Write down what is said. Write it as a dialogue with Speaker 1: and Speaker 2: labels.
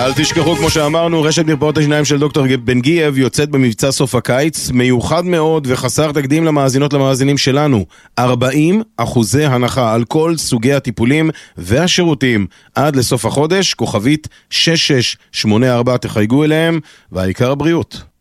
Speaker 1: ואל תשכחו, כמו שאמרנו, רשת מרפאות השיניים של דוקטור בן גייב יוצאת במבצע סוף הקיץ, מיוחד מאוד וחסר תקדים למאזינות למאזינים שלנו. 40% הנחה על כל סוגי הטיפולים והשירותים עד לסוף החודש, כוכבית 6684, תחייגו אליהם, והעיקר הבריאות.